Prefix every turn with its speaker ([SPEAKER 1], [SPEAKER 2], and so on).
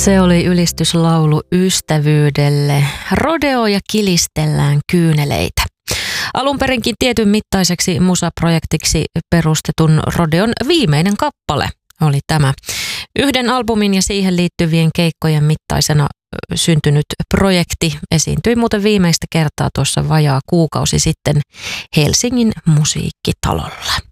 [SPEAKER 1] Se oli ylistyslaulu ystävyydelle. Rodeo ja kilistellään kyyneleitä. Alunperinkin tietyn mittaiseksi musaprojektiksi perustetun Rodeon viimeinen kappale oli tämä. Yhden albumin ja siihen liittyvien keikkojen mittaisena syntynyt projekti esiintyi muuten viimeistä kertaa tuossa vajaa kuukausi sitten Helsingin musiikkitalolla.